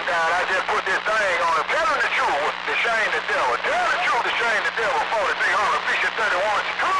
down. I just put this thing on him. Tell him the truth to shame the devil. Tell the truth to shame the devil. 4300, Fisher 31.